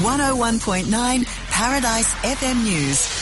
101.9 Paradise FM News.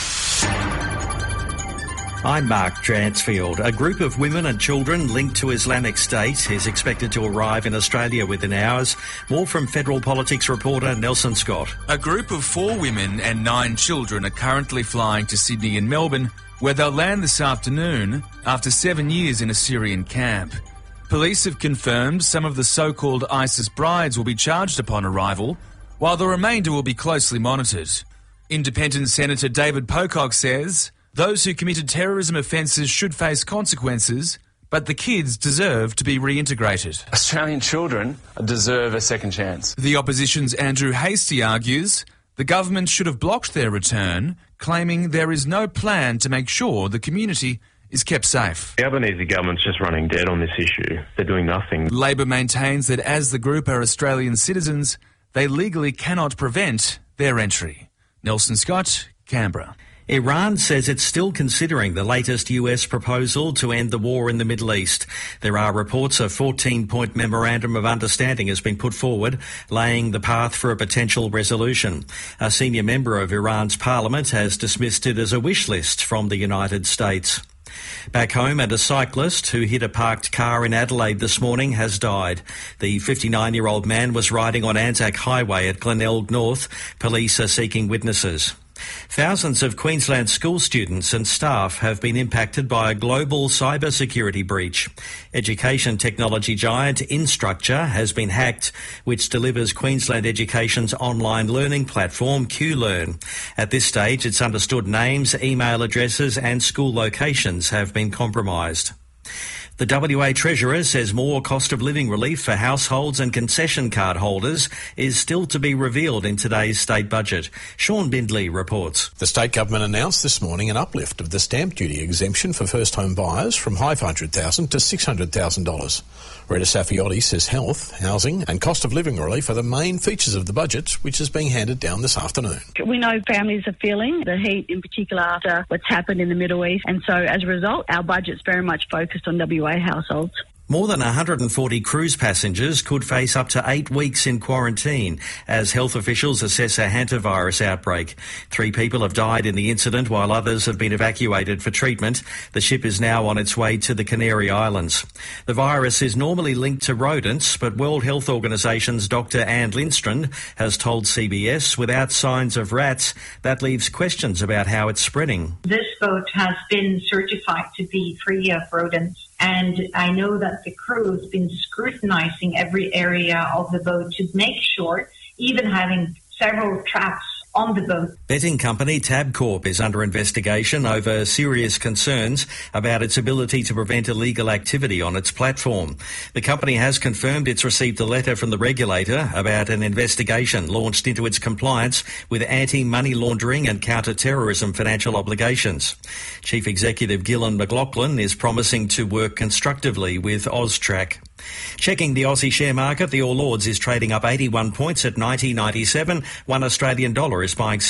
I'm Mark Dransfield. A group of women and children linked to Islamic State is expected to arrive in Australia within hours. More from Federal Politics reporter Nelson Scott. A group of 4 women and 9 children are currently flying to Sydney and Melbourne, where they'll land this afternoon after 7 years in a Syrian camp. Police have confirmed some of the so-called ISIS brides will be charged upon arrival, while the remainder will be closely monitored. Independent Senator David Pocock says those who committed terrorism offences should face consequences, but the kids deserve to be reintegrated. Australian children deserve a second chance. The opposition's Andrew Hastie argues the government should have blocked their return, claiming there is no plan to make sure the community is kept safe. The Albanese government's just running dead on this issue. They're doing nothing. Labor maintains that as the group are Australian citizens, they legally cannot prevent their entry. Nelson Scott, Canberra. Iran says it's still considering the latest US proposal to end the war in the Middle East. There are reports a 14-point memorandum of understanding has been put forward, laying the path for a potential resolution. A senior member of Iran's parliament has dismissed it as a wish list from the United States. Back home, and a cyclist who hit a parked car in Adelaide this morning has died. The 59-year-old man was riding on Anzac Highway at Glenelg North. Police are seeking witnesses. Thousands of Queensland school students and staff have been impacted by a global cybersecurity breach. Education technology giant Instructure has been hacked, which delivers Queensland Education's online learning platform QLearn. At this stage, it's understood names, email addresses and school locations have been compromised. The WA Treasurer says more cost of living relief for households and concession card holders is still to be revealed in today's state budget. Sean Bindley reports. The state government announced this morning an uplift of the stamp duty exemption for first home buyers from $500,000 to $600,000. Rita Safiotti says health, housing and cost of living relief are the main features of the budget, which is being handed down this afternoon. We know families are feeling the heat, in particular after what's happened in the Middle East, and so as a result our budget's very much focused on WA households. More than 140 cruise passengers could face up to 8 weeks in quarantine as health officials assess a hantavirus outbreak. 3 people have died in the incident while others have been evacuated for treatment. The ship is now on its way to the Canary Islands. The virus is normally linked to rodents, but World Health Organisation's Dr. Anne Lindstrom has told CBS without signs of rats, that leaves questions about how it's spreading. This boat has been certified to be free of rodents. And I know that the crew has been scrutinizing every area of the boat to make sure, even having several traps on the boat. Betting company Tabcorp is under investigation over serious concerns about its ability to prevent illegal activity on its platform. The company has confirmed it's received a letter from the regulator about an investigation launched into its compliance with anti-money laundering and counter-terrorism financial obligations. Chief Executive Gillan McLaughlin is promising to work constructively with Austrac. Checking the Aussie share market, the All Ords is trading up 81 points at 90.97. $1 Australian dollar is buying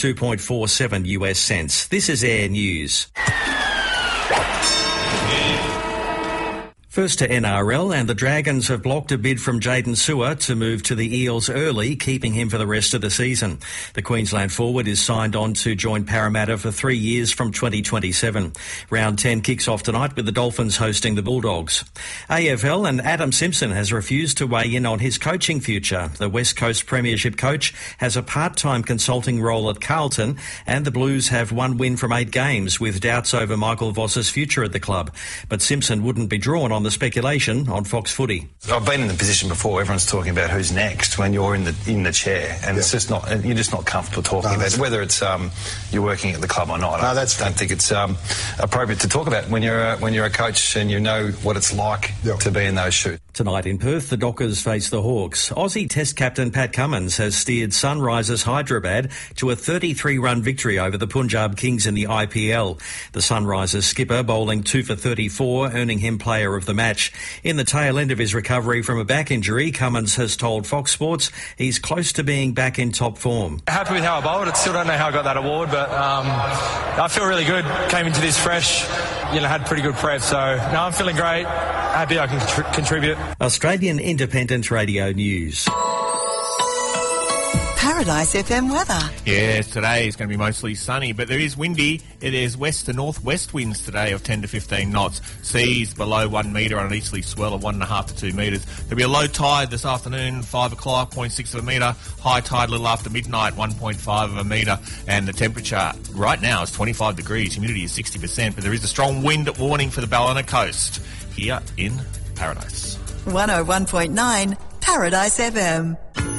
72.47 US cents. This is Air News. First to NRL, and the Dragons have blocked a bid from Jaden Sewer to move to the Eels early, keeping him for the rest of the season. The Queensland forward is signed on to join Parramatta for 3 years from 2027. Round 10 kicks off tonight with the Dolphins hosting the Bulldogs. AFL, and Adam Simpson has refused to weigh in on his coaching future. The West Coast Premiership coach has a part-time consulting role at Carlton, and the Blues have 1 win from 8 games, with doubts over Michael Voss's future at the club. But Simpson wouldn't be drawn on the speculation on Fox Footy. I've been in the position before. Everyone's talking about who's next when you're in the chair, and it's just not. You're just not comfortable talking about it, whether it's you're working at the club or not. I don't think it's appropriate to talk about when you're a coach and you know what it's like to be in those shoes. Tonight in Perth, the Dockers face the Hawks. Aussie Test captain Pat Cummins has steered Sunrisers Hyderabad to a 33-run victory over the Punjab Kings in the IPL. The Sunrisers skipper bowling 2 for 34, earning him player of the match. In the tail end of his recovery from a back injury, Cummins has told Fox Sports he's close to being back in top form. Happy with how I bowled. I still don't know how I got that award, but I feel really good. Came into this fresh, had pretty good prep, so I'm feeling great. Happy I can contribute. Australian Independent Radio News. Paradise FM weather. Yes, today is going to be mostly sunny, but there is windy. It is west to northwest winds today of 10 to 15 knots. Seas below 1 metre on an easterly swell of 1.5 to 2 metres. There'll be a low tide this afternoon, 5 o'clock, 0.6 of a metre. High tide a little after midnight, 1.5 of a metre. And the temperature right now is 25 degrees. Humidity is 60%, but there is a strong wind warning for the Ballina coast here in Paradise. 101.9 Paradise FM.